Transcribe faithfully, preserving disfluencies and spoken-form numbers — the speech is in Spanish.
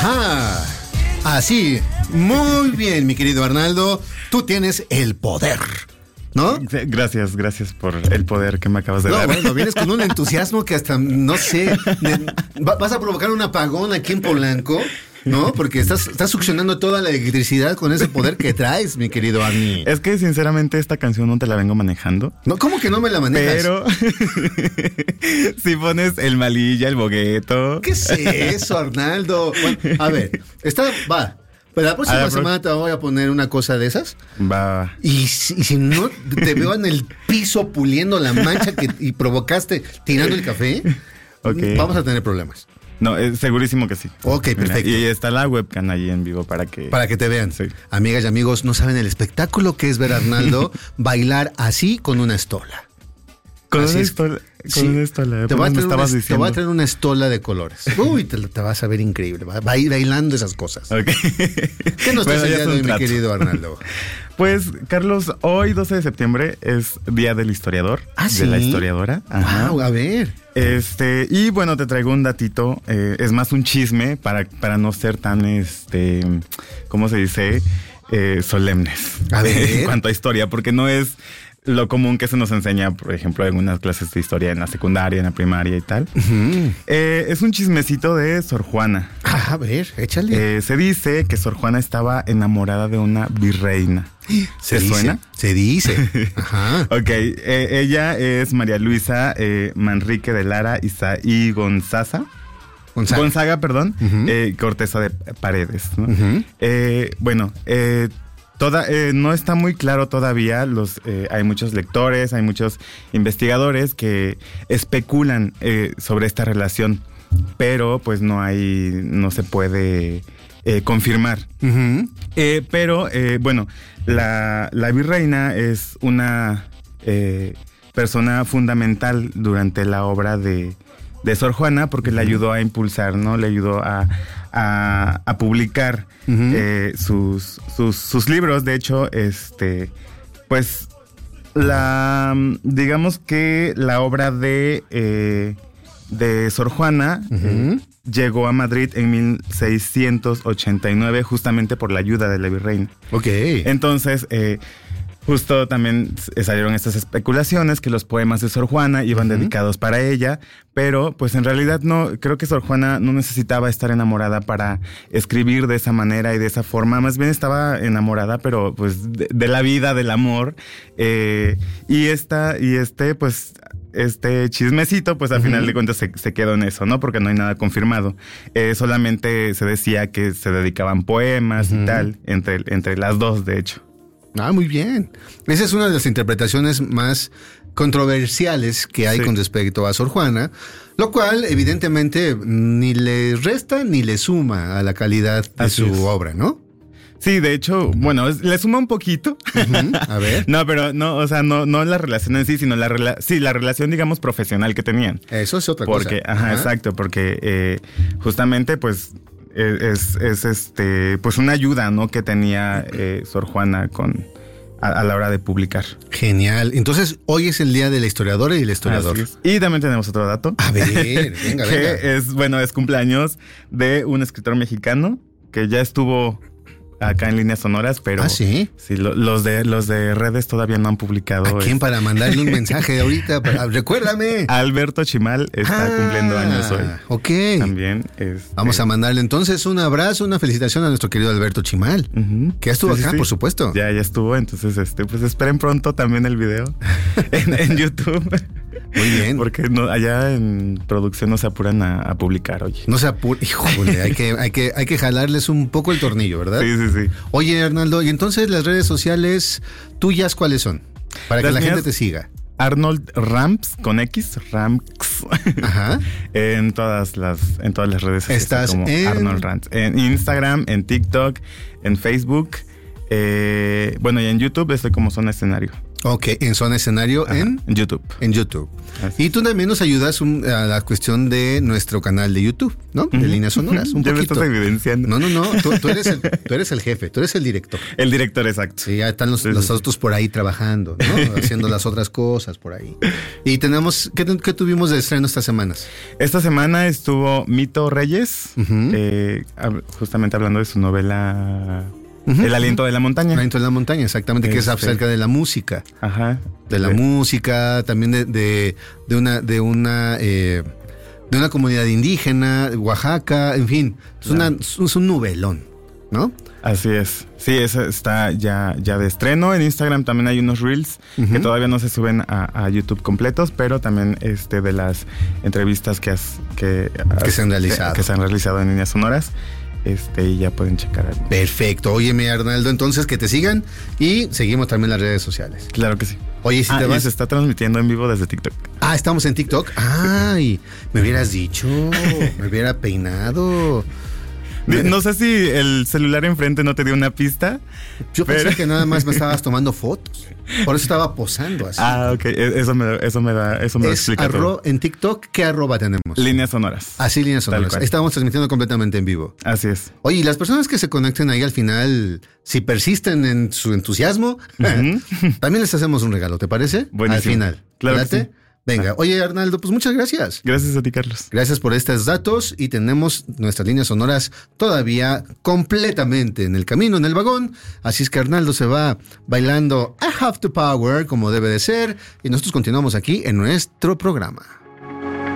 Ajá. Así. Muy bien, mi querido Arnaldo. Tú tienes el poder, ¿no? Gracias, gracias por el poder que me acabas de no, dar. Bueno, vienes con un entusiasmo que hasta, no sé, de, vas a provocar un apagón aquí en Polanco, ¿no? Porque estás, estás succionando toda la electricidad con ese poder que traes, mi querido Arnie. Es que sinceramente esta canción no te la vengo manejando. No, ¿cómo que no me la manejas? Pero si pones el malilla, el bogueto. ¿Qué es eso, Arnaldo? Bueno, a ver, está, va. Pero la próxima la semana pro... te voy a poner una cosa de esas. Va. Y si, y si no te veo en el piso puliendo la mancha que y provocaste tirando el café, okay, vamos a tener problemas. No, es segurísimo que sí. Ok, perfecto. Y está la webcam ahí en vivo para que... Para que te vean. Sí. Amigas y amigos, no saben el espectáculo que es ver a Arnaldo bailar así con una estola. Con así una estola. Con sí. una estola. Te voy, a traer una, te voy a traer una estola de colores. Uy, te, te vas a ver increíble. Va, va a ir bailando esas cosas. Okay. ¿Qué nos bueno, traes el día de hoy, mi querido Arnaldo? Pues, Carlos, hoy doce de septiembre es Día del Historiador. ¿Ah, sí? De la historiadora. Ajá. Wow, a ver. Este, y bueno, te traigo un datito. Eh, es más un chisme para, para no ser tan, este, ¿cómo se dice? Eh, solemnes. A ver. En cuanto a historia, porque no es lo común que se nos enseña, por ejemplo, en unas clases de historia en la secundaria, en la primaria y tal. Uh-huh. Eh, es un chismecito de Sor Juana. Ah, a ver, échale. Eh, se dice que Sor Juana estaba enamorada de una virreina. ¿Se dice, suena? Se dice. Ajá. Ok, eh, ella es María Luisa eh, Manrique de Lara Isa y Gonzaga. Gonzaga. Gonzaga, perdón. Uh-huh. eh, Corteza de Paredes, ¿no? Uh-huh. eh, bueno, eh, Toda, eh, no está muy claro todavía. Los, eh, hay muchos lectores, hay muchos investigadores que especulan eh, sobre esta relación, pero pues no hay, no se puede eh, confirmar. Uh-huh. Eh, pero eh, bueno, la, la virreina es una eh, persona fundamental durante la obra de, de Sor Juana porque uh-huh. le ayudó a impulsar, ¿no? Le ayudó a A, a publicar uh-huh. eh, sus, sus, sus libros. De hecho, este, pues, la, digamos que la obra de, eh, de Sor Juana uh-huh. eh, llegó a Madrid en mil seiscientos ochenta y nueve justamente por la ayuda de la virreina. Ok. Entonces, eh, justo también salieron estas especulaciones que los poemas de Sor Juana iban uh-huh. dedicados para ella, pero pues en realidad no, creo que Sor Juana no necesitaba estar enamorada para escribir de esa manera y de esa forma, más bien estaba enamorada, pero pues de, de la vida, del amor, eh, y esta, y este, pues este chismecito, pues al uh-huh. final de cuentas se, se quedó en eso, ¿no? Porque no hay nada confirmado. Eh, solamente se decía que se dedicaban poemas uh-huh. y tal, entre, entre las dos, de hecho. Ah, muy bien. Esa es una de las interpretaciones más controversiales que hay sí. con respecto a Sor Juana, lo cual evidentemente ni le resta ni le suma a la calidad de Así su es. obra, ¿no? Sí, de hecho, bueno, le suma un poquito. Uh-huh. A ver. No, pero no, o sea, no, no la relación en sí, sino la rela- sí, la relación, digamos, profesional que tenían. Eso es otra porque, cosa. Ajá, ajá, exacto, porque eh, justamente, pues, Es, es este pues una ayuda, ¿no? Que tenía eh, Sor Juana con a, a la hora de publicar. Genial. Entonces, hoy es el día de la historiadora y del historiador. Y también tenemos otro dato. A ver, venga, que venga. es, bueno, es cumpleaños de un escritor mexicano que ya estuvo acá en Líneas Sonoras, pero ¿Ah, sí? Sí, lo, los de los de redes todavía no han publicado. ¿A quién este. para mandarle un mensaje ahorita? Para, recuérdame. Alberto Chimal está ah, cumpliendo años hoy. Ok. También. Este... Vamos a mandarle entonces un abrazo, una felicitación a nuestro querido Alberto Chimal, uh-huh. que ya estuvo sí, acá, sí, por supuesto. Ya, ya estuvo, entonces este, pues esperen pronto también el video en, en YouTube. Muy bien. Porque no, allá en producción no se apuran a, a publicar, oye. No se apuran, híjole, hay que, hay que, hay que jalarles un poco el tornillo, ¿verdad? Sí, sí, sí. Oye, Arnaldo, y entonces las redes sociales tuyas, ¿cuáles son? Para que las la gente te siga. Arnold Ramps con X, Ramps. Ajá. en todas las, en todas las redes sociales. Estás como en Arnold Ramps. En Instagram, en TikTok, en Facebook. Eh, bueno, y en YouTube estoy como Zona Escenario. Ok, en Zona Escenario. Ajá, en YouTube. En YouTube. Así. Y tú también nos ayudas un, a la cuestión de nuestro canal de YouTube, ¿no? Uh-huh. De Líneas Sonoras. Un ya poquito. me estás evidenciando. No, no, no. Tú, tú, eres el, tú eres el jefe, tú eres el director. El director, exacto. Sí, ya están los, sí, los otros por ahí trabajando, ¿no? Haciendo las otras cosas por ahí. Y tenemos, ¿qué, qué tuvimos de estreno estas semanas? Esta semana estuvo Mito Reyes, uh-huh. eh, justamente hablando de su novela... Uh-huh. El aliento de la montaña. El aliento de la montaña, exactamente, este. que es acerca de la música. Ajá. De la sí. música, también de, de, de una, de una, eh, de una comunidad indígena, Oaxaca, en fin, es, una, es un novelón, ¿no? Así es. Sí, eso está ya, ya de estreno. En Instagram también hay unos reels uh-huh. que todavía no se suben a, a YouTube completos, pero también este de las entrevistas que, has, que, que se han realizado. Que, que se han realizado en Líneas Sonoras. Este, y ya pueden checar. Perfecto. Óyeme, Arnaldo, entonces que te sigan y seguimos también las redes sociales. Claro que sí. Oye, si ah, te vas. Y se está transmitiendo en vivo desde TikTok. Ah, estamos en TikTok. Ay, me hubieras dicho, me hubiera peinado. No sé si el celular enfrente no te dio una pista. Yo pero... pensé que nada más me estabas tomando fotos. Por eso estaba posando así. Ah, ok. Eso me, eso me da, eso me es explica arro- todo. En TikTok, ¿qué arroba tenemos? Líneas Sonoras. Así, Líneas Sonoras. Estamos transmitiendo completamente en vivo. Así es. Oye, y las personas que se conecten ahí al final, si persisten en su entusiasmo, uh-huh. también les hacemos un regalo, ¿te parece? Buenísimo. Al final. Claro que sí. Venga, oye Arnaldo, pues muchas gracias. Gracias a ti, Carlos. Gracias por estos datos y tenemos nuestras líneas sonoras todavía completamente en el camino, en el vagón. Así es que Arnaldo se va bailando I Have the Power como debe de ser y nosotros continuamos aquí en nuestro programa.